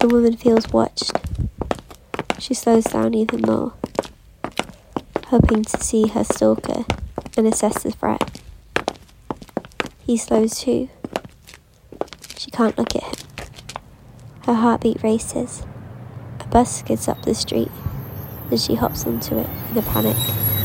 The woman feels watched. She slows down even more, hoping to see her stalker and assess the threat. He slows too. She can't look at him. Her heartbeat races. A bus skids up the street, and she hops onto it in a panic.